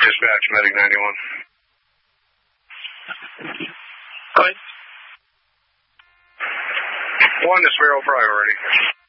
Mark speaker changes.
Speaker 1: Dispatch, Medic 91.
Speaker 2: Go ahead.
Speaker 1: 1 to Sparrow priority.